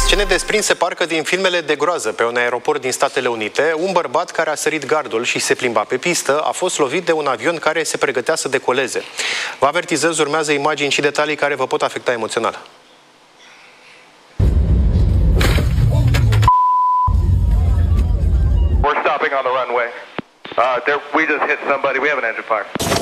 Ce ne desprinse parcă din filmele de groază pe un aeroport din Statele Unite, un bărbat care a sărit gardul și se plimba pe pistă a fost lovit de un avion care se pregătea să decoleze. Vă avertizez, urmează imagini și detalii care vă pot afecta emoțional. We're stopping on the runway. We just hit somebody. We have an engine fire.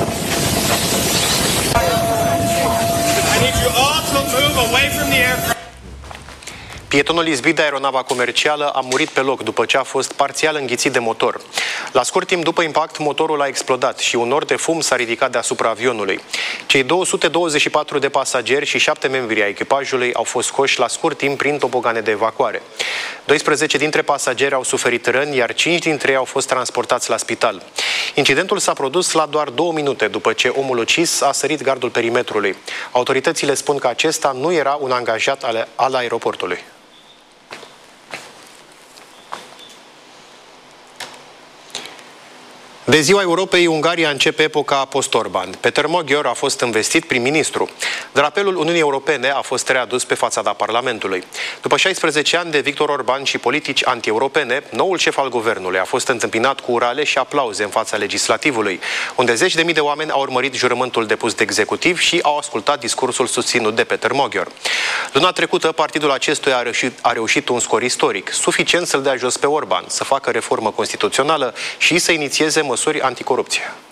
I need you all to move away from the aircraft. Pietonul izbit de aeronava comercială a murit pe loc după ce a fost parțial înghițit de motor. La scurt timp după impact, motorul a explodat și un nor de fum s-a ridicat deasupra avionului. Cei 224 de pasageri și 7 membri ai echipajului au fost scoși la scurt timp prin tobogane de evacuare. 12 dintre pasageri au suferit răni, iar 5 dintre ei au fost transportați la spital. Incidentul s-a produs la doar 2 minute după ce omul ucis a sărit gardul perimetrului. Autoritățile spun că acesta nu era un angajat al aeroportului. De Ziua Europei, Ungaria începe epoca post-Orban. Peter Magyar a fost investit prim-ministru. Drapelul Uniunii Europene a fost readus pe fațada Parlamentului. După 16 ani de Viktor Orban și politici anti-europene, noul șef al guvernului a fost întâmpinat cu urale și aplauze în fața legislativului, unde zeci de mii de oameni au urmărit jurământul depus de executiv și au ascultat discursul susținut de Peter Magyar. Luna trecută, partidul acestuia a reușit un scor istoric, suficient să-l dea jos pe Orban, să facă reformă constituțională și să inițieze măsuri anticorupție.